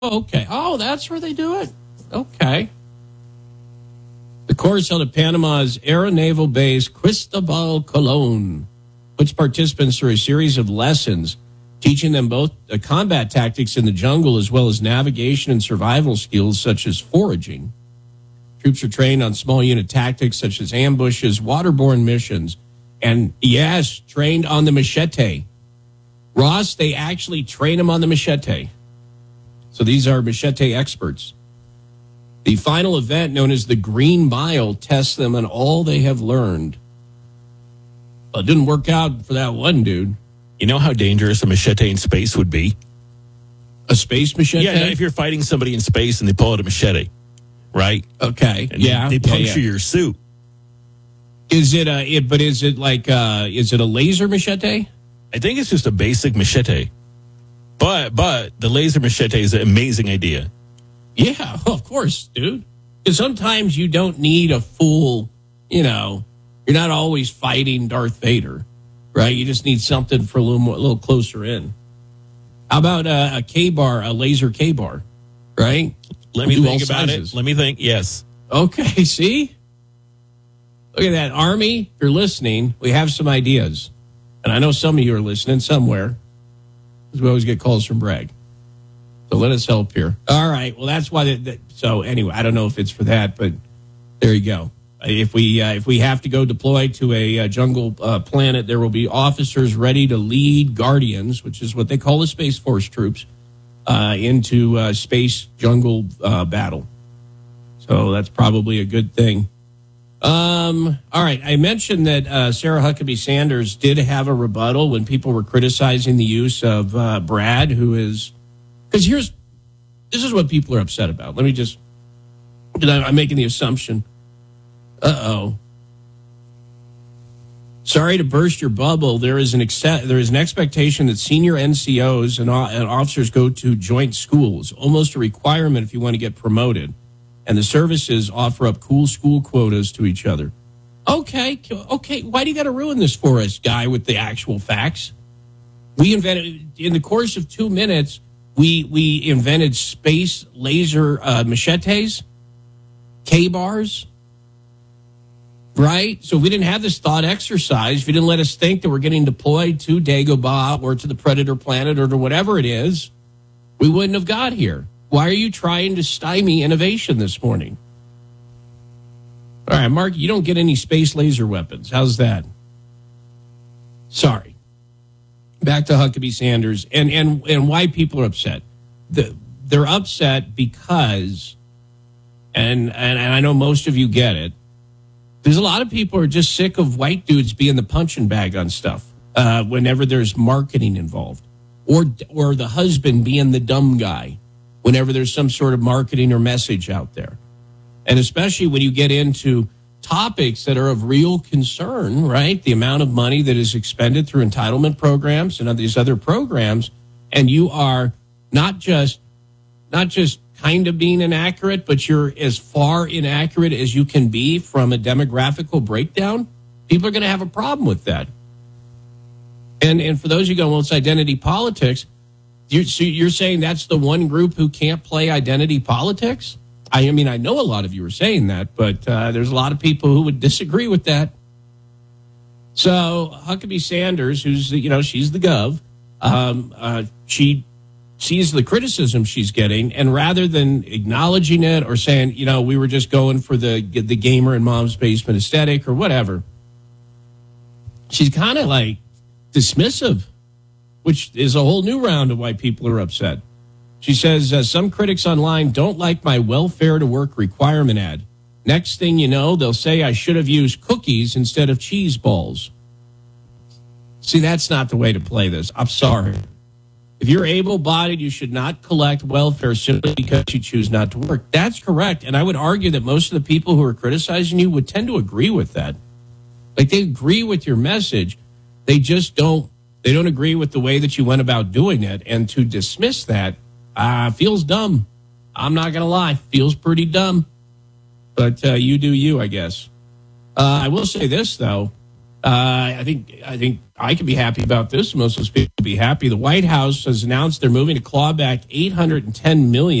okay. Oh, that's where they do it? Okay. The course held at Panama's aeronaval base Cristobal Colon puts participants through a series of lessons, teaching them both combat tactics in the jungle as well as navigation and survival skills such as foraging. Troops are trained on small unit tactics such as ambushes, waterborne missions, and, yes, trained on the machete. Ross, they actually train them on the machete. So these are machete experts. The final event, known as the Green Mile, tests them on all they have learned. Well, it didn't work out for that one dude. You know how dangerous a machete in space would be? A space machete? Yeah, if you're fighting somebody in space and they pull out a machete, right? Okay, and they puncture your suit. Is it is it a laser machete? I think it's just a basic machete. But the laser machete is an amazing idea. Yeah, of course, dude. Because sometimes you don't need a full, you're not always fighting Darth Vader, right? You just need something for a little closer in. How about a K-bar, a laser K-bar, right? Let me think about it. Let me think. Yes. Okay, see? Look at that. Army, if you're listening, we have some ideas. And I know some of you are listening somewhere, because we always get calls from Bragg. So let us help here. All right. Well, that's why. So anyway, I don't know if it's for that, but there you go. If we have to go deploy to a jungle planet, there will be officers ready to lead Guardians, which is what they call the Space Force troops, into space jungle battle. So that's probably a good thing. All right. I mentioned that Sarah Huckabee Sanders did have a rebuttal when people were criticizing the use of Brad, who is, because this is what people are upset about. Let me just, I'm making the assumption. Sorry to burst your bubble. There is an expectation that senior NCOs and officers go to joint schools, almost a requirement if you want to get promoted. And the services offer up cool school quotas to each other. Okay. Why do you got to ruin this for us, guy with the actual facts? We invented, in the course of 2 minutes, we invented space laser machetes, K-bars, right? So if we didn't have this thought exercise, if you didn't let us think that we're getting deployed to Dagobah or to the Predator planet or to whatever it is, we wouldn't have got here. Why are you trying to stymie innovation this morning? All right, Mark, you don't get any space laser weapons. How's that? Sorry. Back to Huckabee Sanders and why people are upset. They're upset because, and I know most of you get it, there's a lot of people who are just sick of white dudes being the punching bag on stuff whenever there's marketing involved, or the husband being the dumb guy whenever there's some sort of marketing or message out there. And especially when you get into topics that are of real concern, right? The amount of money that is expended through entitlement programs and these other programs, and you are not just kind of being inaccurate, but you're as far inaccurate as you can be from a demographical breakdown, people are going to have a problem with that. And for those of you going, well, it's identity politics. You're saying that's the one group who can't play identity politics? I mean, I know a lot of you are saying that, but there's a lot of people who would disagree with that. So Huckabee Sanders, who's she's the gov, she sees the criticism she's getting, and rather than acknowledging it or saying, we were just going for the gamer in mom's basement aesthetic or whatever, she's kind of like dismissive, which is a whole new round of why people are upset. She says, some critics online don't like my welfare to work requirement ad. Next thing you know, they'll say I should have used cookies instead of cheese balls. See, that's not the way to play this. I'm sorry. If you're able-bodied, you should not collect welfare simply because you choose not to work. That's correct. And I would argue that most of the people who are criticizing you would tend to agree with that. Like, they agree with your message. They just don't agree with the way that you went about doing it. And to dismiss that feels dumb. I'm not going to lie. Feels pretty dumb. But you do you, I guess. I will say this, though. I think I can be happy about this. Most of us people will be happy. The White House has announced they're moving to claw back $810 million